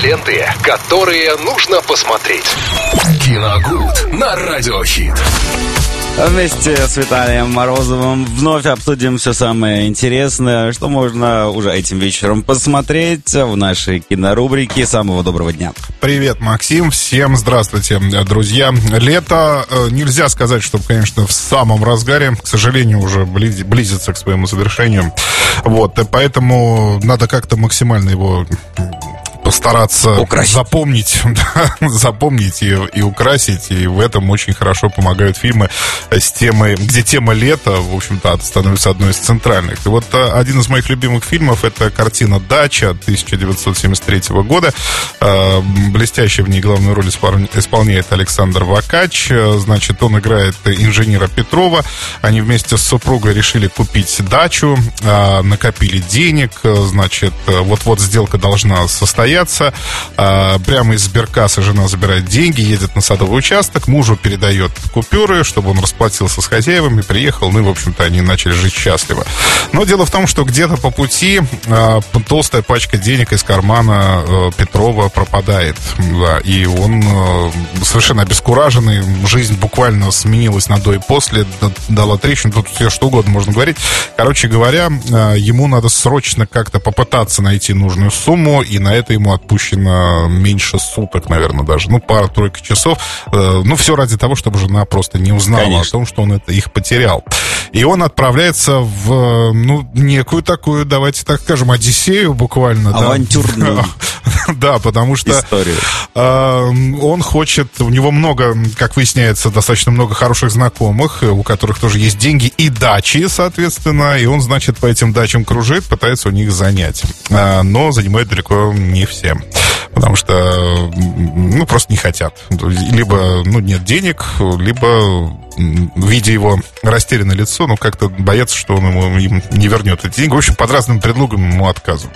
ленты, которые нужно посмотреть. Киногуд на Радиохит. Вместе с Виталием Морозовым вновь обсудим все самое интересное, что можно уже этим вечером посмотреть в нашей кинорубрике. Самого доброго дня. Привет, Максим. Всем здравствуйте, друзья. Лето, нельзя сказать, что, конечно, в самом разгаре. К сожалению, уже близится к своему завершению. Вот, и поэтому надо как-то максимально его постараться украсить. запомнить и украсить. И в этом очень хорошо помогают фильмы с темой, где тема лета, в общем-то, становится одной из центральных. И вот один из моих любимых фильмов — это картина «Дача» 1973 года. Блестящая в ней главную роль исполняет Александр Вакач. Значит, он играет инженера Петрова. Они вместе с супругой решили купить дачу, накопили денег. Значит, вот-вот сделка должна состояться. Прямо из сберкассы жена забирает деньги, едет на садовый участок, мужу передает купюры, чтобы он расплатился с хозяевами, приехал, ну и, в общем-то, они начали жить счастливо. Но дело в том, что где-то по пути толстая пачка денег из кармана Петрова пропадает. Да, и он совершенно обескураженный, жизнь буквально сменилась на до и после, дала трещину, тут все что угодно можно говорить. Короче говоря, ему надо срочно как-то попытаться найти нужную сумму, и на это ему отпущено меньше суток, наверное, даже. Ну, пара-тройка часов. Ну, все ради того, чтобы жена просто не узнала, конечно, о том, что он их потерял. И он отправляется в, некую такую, давайте так скажем, одиссею буквально. Авантюрную. Да, потому что историю. Он хочет, у него много, как выясняется, достаточно много хороших знакомых, у которых тоже есть деньги и дачи, соответственно, и он, значит, по этим дачам кружит, пытается у них занять. Но занимает далеко не все. Потому что, просто не хотят. Либо, нет денег, либо, видя его растерянное лицо, как-то боятся, что он им не вернет эти деньги. В общем, под разным предлогом ему отказывают.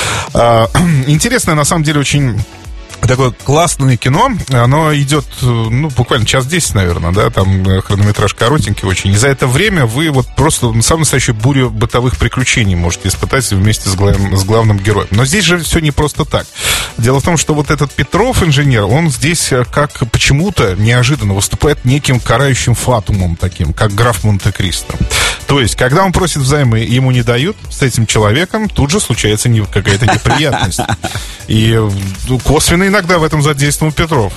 Интересное, на самом деле, очень такое классное кино. Оно идет, буквально час 10, наверное, да, там хронометраж коротенький очень. И за это время вы просто самую настоящую бурю бытовых приключений можете испытать вместе с главным героем. Но здесь же все не просто так. Дело в том, что вот этот Петров, инженер, он здесь как почему-то неожиданно выступает неким карающим фатумом таким, как граф Монте-Кристо. То есть, когда он просит взаймы, ему не дают, с этим человеком тут же случается какая-то неприятность. И косвенно иногда в этом задействован Петров.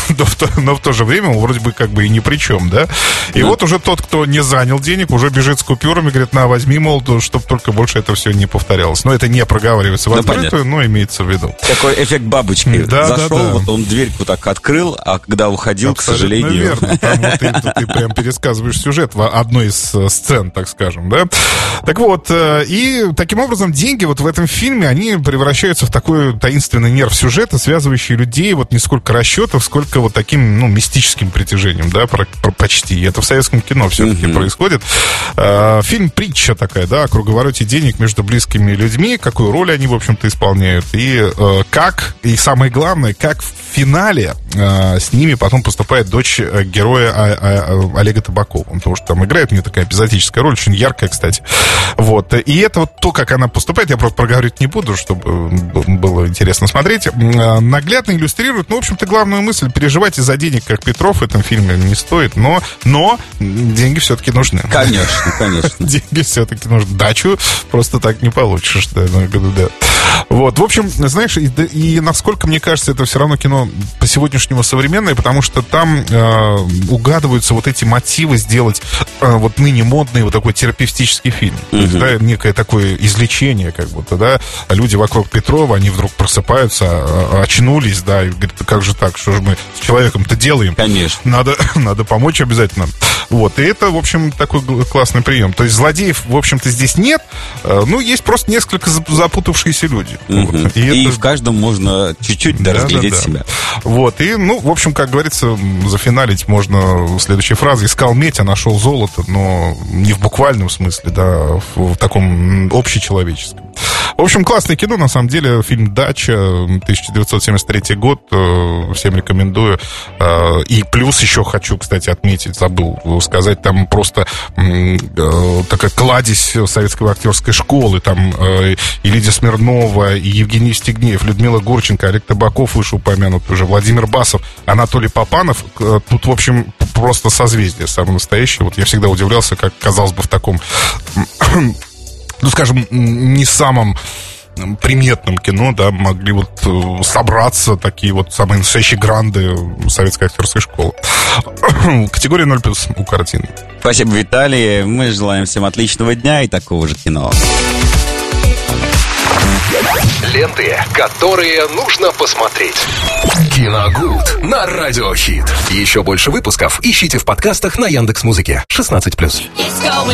Но в то же время он вроде бы как бы и ни при чем, да? И вот уже тот, кто не занял денег, уже бежит с купюрами, говорит, на, возьми, мол, чтобы только больше это все не повторялось. Но это не проговаривается в открытую, но имеется в виду. Такой эффект бабочки. Зашел, вот он дверьку так открыл, а когда уходил, к сожалению... Верно. Там ты прям пересказываешь сюжет в одной из сцен, так скажем, да? Так вот, и таким образом деньги вот в этом фильме, они превращаются в такой таинственный нерв сюжета, связывающий людей вот не сколько расчетов, сколько вот таким, мистическим притяжением, да, почти. И это в советском кино все-таки происходит. Фильм притча такая, да, о круговороте денег между близкими людьми, какую роль они, в общем-то, исполняют, и и самое главное, как в финале с ними потом поступает дочь героя Олега Табакова. Потому что там играет у нее такая эпизодическая роль, очень яркая, кстати. Вот. И это вот то, как она поступает, я просто проговорить не буду, чтобы было интересно смотреть. Наглядно иллюстрирует, в общем-то, главную мысль. Переживать из-за денег, как Петров в этом фильме, не стоит, но деньги все-таки нужны. Конечно. Деньги все-таки нужны. Дачу просто так не получишь. Да. Вот, в общем, знаешь, и насколько, мне кажется, это все равно кино по сегодняшнему современное, потому что там угадываются вот эти мотивы сделать вот ныне модный вот такой терапевтический фильм. То есть, да, некое такое излечение, как будто, да, люди вокруг Петрова, они вдруг просыпаются, очнулись, да, и говорят, как же так, что же мы с человеком-то делаем? Конечно. Надо помочь обязательно. Вот, и это, в общем, такой классный прием. То есть злодеев, в общем-то, здесь нет, есть просто несколько запутавшиеся люди. Вот. И в каждом можно чуть-чуть разглядеть себя. Вот, и, в общем, как говорится, зафиналить можно следующей фразой: искал медь, а нашел золото, но не в буквальном смысле, да, в таком общечеловеческом. В общем, классное кино, на самом деле. Фильм «Дача», 1973 год. Всем рекомендую. И плюс еще хочу, кстати, отметить, забыл сказать, там просто такая кладезь советской актерской школы. Там и Лидия Смирнова, и Евгений Стегнеев, Людмила Гурченко, Олег Табаков, выше упомянутый уже, Владимир Басов, Анатолий Попанов. Тут, в общем, просто созвездие самое настоящее. Вот я всегда удивлялся, как, казалось бы, в таком, ну, скажем, не самом приметном кино, да, могли вот собраться такие вот самые настоящие гранды советской актерской школы. Категория 0+ у картины. Спасибо, Виталий. Мы желаем всем отличного дня и такого же кино. Ленты, которые нужно посмотреть. Киногуд на Радиохит. Еще больше выпусков ищите в подкастах на Яндекс.Музыке. 16+.